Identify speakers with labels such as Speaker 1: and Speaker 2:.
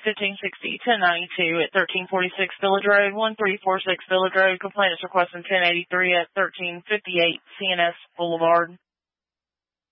Speaker 1: 1560, 1092 at 1346 Village Road, 1346 Village Road. Complainants requesting 1083 at 1358 CNS Boulevard.